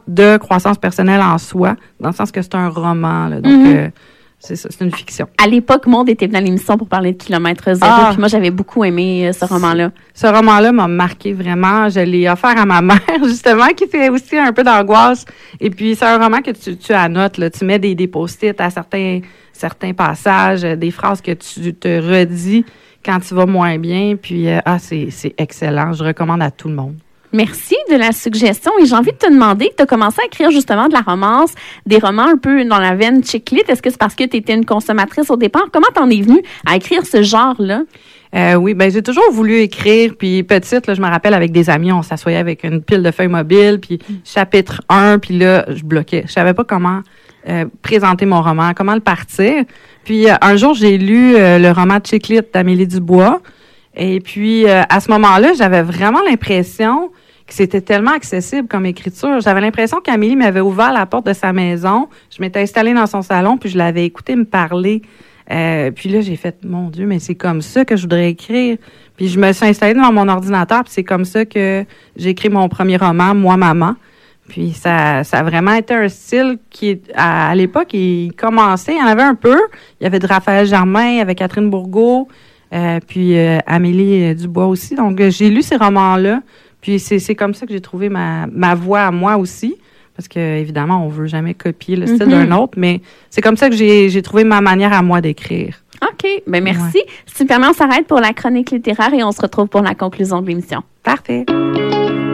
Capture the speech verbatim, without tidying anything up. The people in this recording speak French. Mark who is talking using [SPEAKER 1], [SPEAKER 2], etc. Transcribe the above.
[SPEAKER 1] de croissance personnelle en soi, dans le sens que c'est un roman. Là, donc, mm-hmm. euh, c'est ça, c'est une fiction.
[SPEAKER 2] À l'époque, Maude était venue à l'émission pour parler de Kilomètre Zéro. Ah, puis moi, j'avais beaucoup aimé euh, ce roman-là.
[SPEAKER 1] Ce roman-là m'a marqué vraiment. Je l'ai offert à ma mère, justement, qui fait aussi un peu d'angoisse. Et puis, c'est un roman que tu, tu annotes. Là. Tu mets des, des post-it à certains, certains passages, des phrases que tu te redis quand tu vas moins bien. Puis, euh, ah, c'est, c'est excellent. Je recommande à tout le monde.
[SPEAKER 2] Merci de la suggestion. Et j'ai envie de te demander, tu as commencé à écrire justement de la romance, des romans un peu dans la veine chick-lit. Est-ce que c'est parce que tu étais une consommatrice au départ? Comment t'en es venue à écrire ce genre-là?
[SPEAKER 1] Euh, oui, ben j'ai toujours voulu écrire. Puis petite, là, je me rappelle avec des amis, on s'assoyait avec une pile de feuilles mobiles, puis chapitre un, puis là, je bloquais. Je savais pas comment euh, présenter mon roman, comment le partir. Puis euh, un jour, j'ai lu euh, le roman chick-lit d'Amélie Dubois. Et puis, euh, à ce moment-là, j'avais vraiment l'impression que c'était tellement accessible comme écriture. J'avais l'impression qu'Amélie m'avait ouvert la porte de sa maison. Je m'étais installée dans son salon, puis je l'avais écouté me parler. Euh, puis là, j'ai fait, mon Dieu, mais c'est comme ça que je voudrais écrire. Puis je me suis installée devant mon ordinateur, puis c'est comme ça que j'ai écrit mon premier roman, Moi, Maman. Puis ça, ça a vraiment été un style qui, à, à l'époque, il commençait, il y en avait un peu. Il y avait de Raphaël Germain, il y avait Catherine Bourgault. Euh, puis euh, Amélie Dubois aussi. Donc, euh, j'ai lu ces romans-là. Puis c'est, c'est comme ça que j'ai trouvé ma, ma voix à moi aussi. Parce que évidemment, on veut jamais copier le style mm-hmm. d'un autre. Mais c'est comme ça que j'ai, j'ai trouvé ma manière à moi d'écrire.
[SPEAKER 2] OK. Ben merci. Ouais. Si tu me permets, on s'arrête pour la chronique littéraire et on se retrouve pour la conclusion de l'émission.
[SPEAKER 1] Parfait.